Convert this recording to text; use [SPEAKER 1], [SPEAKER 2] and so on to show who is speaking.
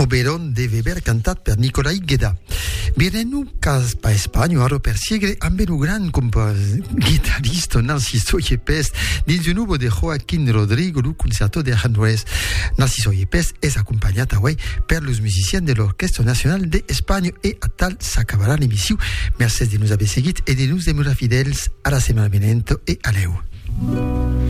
[SPEAKER 1] Oberon deve aver cantat per Nicolai Gheda. Venu cas pa Spagna aro per siegre amb un gran guitarrista Narciso Yepes dins un nuovo de Joaquín Rodrigo lu concerto de Aranjuez. Narciso Yepes es acompagnat avui per los musiciens de l'Orchestre Nacional de Espanya e a tal s'acabarà l'emissió. Merci de nous haver seguit et de nous demeurar fidèles a la setmana venente e a l'eu.